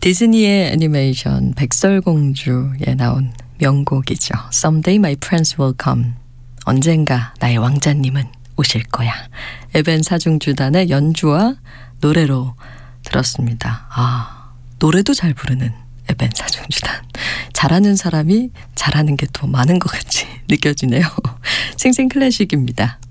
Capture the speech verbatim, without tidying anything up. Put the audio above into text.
디즈니의 애니메이션 백설공주에 나온 명곡이죠. Someday my prince will come. 언젠가 나의 왕자님은 오실 거야. 에벤 사중주단의 연주와 노래로 들었습니다. 아, 노래도 잘 부르는 에벤 사중주단. 잘하는 사람이 잘하는 게 더 많은 것 같이 느껴지네요. 생생 클래식입니다.